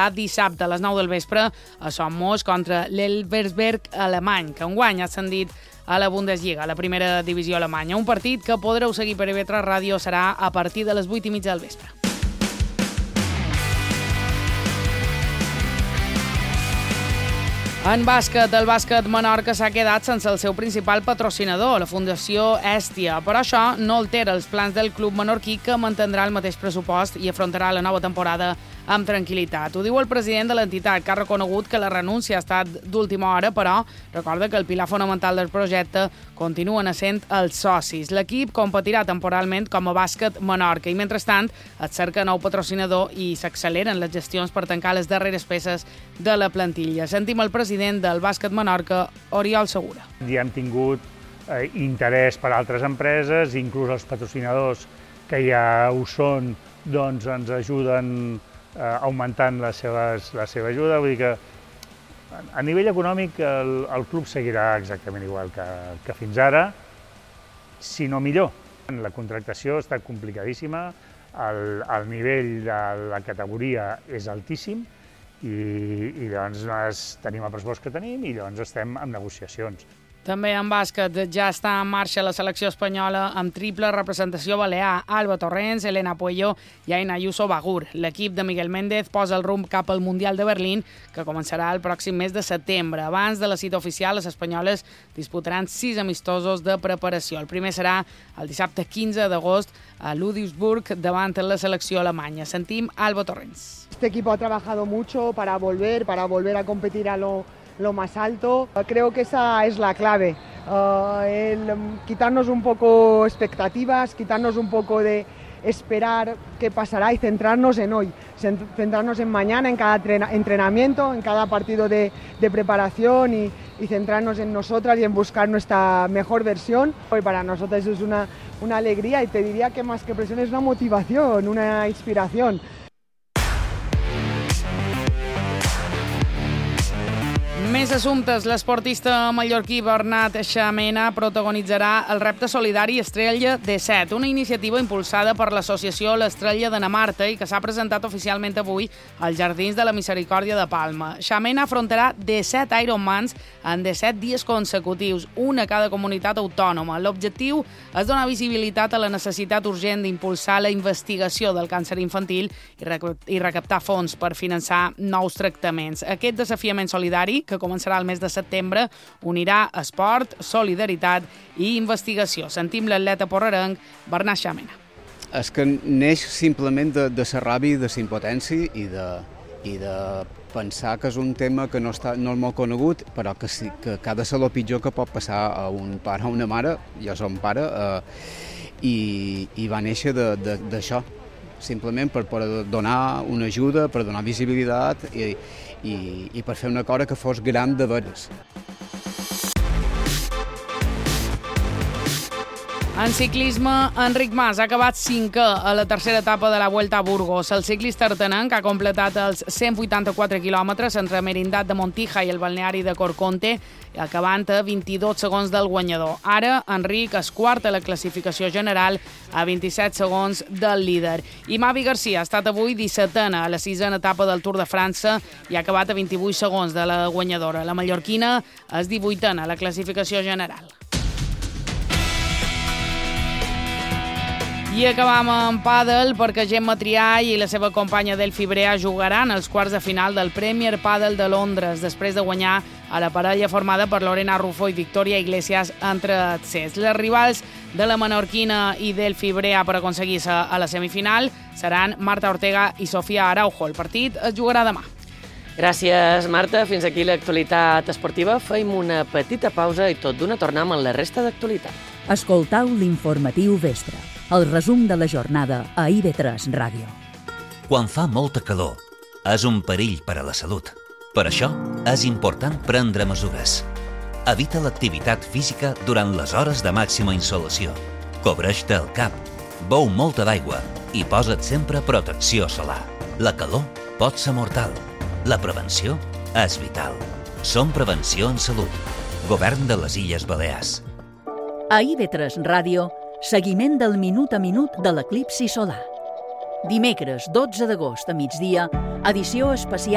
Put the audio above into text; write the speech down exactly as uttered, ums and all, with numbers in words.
serà dissabte a les nou del vespre a Somos contra l'Elversberg alemany, que enguany ha ascendit a la Bundesliga, a la primera divisió alemanya. Un partit que podreu seguir per I V tres Ràdio serà a partir de les vuit i mitja del vespre. En bàsquet, el bàsquet Menorca s'ha quedat sense el seu principal patrocinador, la Fundació Hèstia. Però això no altera els plans del club menorquí, que mantindrà el mateix pressupost i afrontarà la nova temporada amb tranquil·litat. Ho diu el president de l'entitat, que ha reconegut que la renúncia ha estat d'última hora, però recorda que el pilar fonamental del projecte continuen essent els socis. L'equip competirà temporalment com a bàsquet Menorca i, mentrestant, es cerca nou patrocinador i s'acceleren les gestions per tancar les darreres peces de la plantilla. Sentim el president del bàsquet Menorca, Oriol Segura. Ja hem tingut eh, interès per altres empreses, inclús els patrocinadors que ja ho són, doncs ens ajuden eh, augmentant les seves, la seva ajuda. Vull dir que a nivell econòmic el, el club seguirà exactament igual que, que fins ara, si no millor. La contractació ha estat complicadíssima, el, el nivell de la categoria és altíssim, i, i llavors tenim el pressupost que tenim i llavors estem en negociacions. També en bàsquet ja està en marxa la selecció espanyola amb triple representació balear. Alba Torrents, Elena Puello i Aina Ayuso Bagur. L'equip de Miguel Méndez posa el rumb cap al Mundial de Berlín, que començarà el pròxim mes de setembre. Abans de la cita oficial, les espanyoles disputaran sis amistosos de preparació. El primer serà el dissabte quinze d'agost a Ludwigsburg davant la selecció alemanya. Sentim Alba Torrents. Este equipo ha trabajado mucho para volver, para volver a competir a lo lo más alto. Creo que esa es la clave, uh, el quitarnos un poco expectativas, quitarnos un poco de esperar qué pasará y centrarnos en hoy, centrarnos en mañana, en cada entrenamiento, en cada partido de, de preparación y, y centrarnos en nosotras y en buscar nuestra mejor versión. Hoy para nosotros es una, una alegría y te diría que más que presión es una motivación, una inspiración. Més assumptes. L'esportista mallorquí Bernat Xamena protagonitzarà el repte solidari Estrella de set, una iniciativa impulsada per l'associació L'Estrella de Namarta i que s'ha presentat oficialment avui als Jardins de la Misericòrdia de Palma. Xamena afrontarà disset Ironmans en disset dies consecutius, una a cada comunitat autònoma. L'objectiu és donar visibilitat a la necessitat urgent d'impulsar la investigació del càncer infantil i recaptar fons per finançar nous tractaments. Aquest desafiament solidari, que començarà el mes de setembre, unirà esport, solidaritat i investigació. Sentim l'atleta porrerenc Bernat Xamena. És que neix simplement de, de la ràbia i de la impotència i de, i de pensar que és un tema que no, està, no és molt conegut, però que, sí, que, que ha de ser el pitjor que pot passar a un pare o una mare. Jo som pare eh, i, i va néixer d'això, simplement per, per donar una ajuda, per donar visibilitat i, i, i per fer una cosa que fos gran de veres. En ciclisme, Enric Mas ha acabat cinquè a la tercera etapa de la Vuelta a Burgos. El ciclista artenenc ha completat els cent vuitanta-quatre quilòmetres entre Merindad de Montija i el balneari de Corconte, acabant a vint-i-dos segons del guanyador. Ara, Enric és quart a la classificació general a vint-i-set segons del líder. I Mavi Garcia ha estat avui dissetena a la sisena etapa del Tour de França i ha acabat a vint-i-vuit segons de la guanyadora. La mallorquina és divuitena a la classificació general. I acabam amb pàdel perquè Gemma Triay i la seva companya Delphi Brea jugaran els quarts de final del Premier Padel de Londres després de guanyar a la parella formada per Lorena Rufo i Victoria Iglesias entre tercers. Les rivals de la menorquina i Delphi Brea per aconseguir-se a la semifinal seran Marta Ortega i Sofia Araujo. El partit es jugarà demà. Gràcies, Marta. Fins aquí l'actualitat esportiva. Feim una petita pausa i tot d'una tornem amb la resta d'actualitat. Escoltau l'informatiu vespre, el resum de la jornada a I V tres Ràdio. Quan fa molta calor, és un perill per a la salut. Per això, és important prendre mesures. Evita l'activitat física durant les hores de màxima insolació. Cobreix-te el cap, beu molta d'aigua i posa't sempre protecció solar. La calor pot ser mortal. La prevenció és vital. Som Prevenció en Salut. Govern de les Illes Balears. A I V tres Ràdio, seguiment del minut a minut de l'eclipsi solar. Dimecres dotze d'agost a migdia, edició especial